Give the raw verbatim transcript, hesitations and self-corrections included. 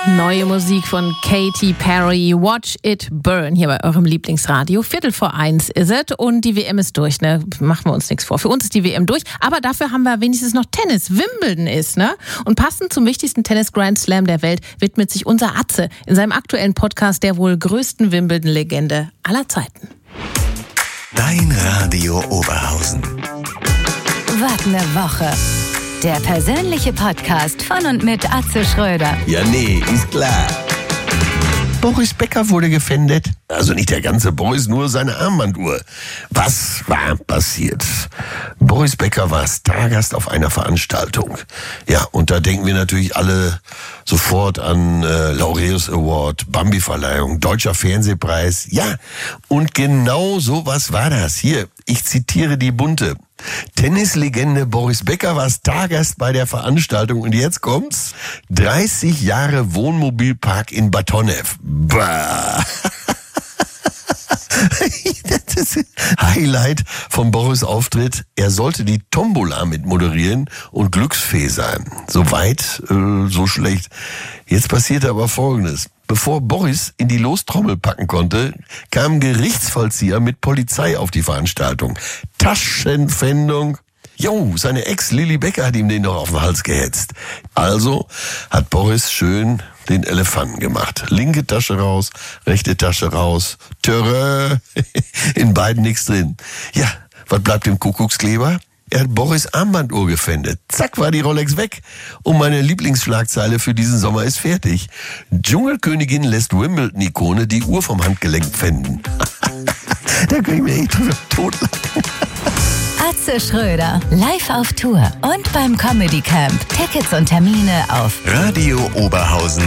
Neue Musik von Katy Perry, Watch It Burn, hier bei eurem Lieblingsradio. Viertel vor eins ist es und die W M ist durch, ne? Machen wir uns nichts vor. Für uns ist die W M durch, aber dafür haben wir wenigstens noch Tennis. Wimbledon ist, ne? Und passend zum wichtigsten Tennis-Grand Slam der Welt widmet sich unser Atze in seinem aktuellen Podcast der wohl größten Wimbledon-Legende aller Zeiten. Dein Radio Oberhausen. Was eine Woche. Der persönliche Podcast von und mit Atze Schröder. Ja, nee, ist klar. Boris Becker wurde gefändet. Also nicht der ganze Boris, nur seine Armbanduhr. Was war passiert? Boris Becker war Stargast auf einer Veranstaltung. Ja, und da denken wir natürlich alle sofort an äh, Laureus Award, Bambi-Verleihung, Deutscher Fernsehpreis. Ja, und genau sowas war das. Hier, ich zitiere die Bunte. Tennislegende Boris Becker war Stargast bei der Veranstaltung und jetzt kommt's. dreißig Jahre Wohnmobilpark in Batonev. Bah. Das ist Highlight von Boris' Auftritt. Er sollte die Tombola mit moderieren und Glücksfee sein. So weit, äh, so schlecht. Jetzt passierte aber Folgendes. Bevor Boris in die Lostrommel packen konnte, kam ein Gerichtsvollzieher mit Polizei auf die Veranstaltung. Taschenpfändung. Jo, seine Ex Lilly Becker hat ihm den doch auf den Hals gehetzt. Also hat Boris schön den Elefanten gemacht. Linke Tasche raus, rechte Tasche raus. Törö, in beiden nichts drin. Ja, was bleibt dem Kuckuckskleber? Er hat Boris Armbanduhr gefändet. Zack, war die Rolex weg. Und meine Lieblingsschlagzeile für diesen Sommer ist fertig. Dschungelkönigin lässt Wimbledon-Ikone die Uhr vom Handgelenk pfänden. Da kann ich mir echt drüber totlachen. Atze Schröder, live auf Tour und beim Comedy Camp. Tickets und Termine auf radio oberhausen